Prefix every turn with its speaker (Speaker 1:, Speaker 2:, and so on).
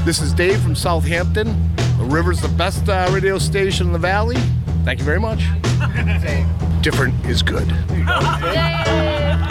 Speaker 1: This is Dave from Southampton. The River's the best radio station in the valley. Thank you very much. Different is good.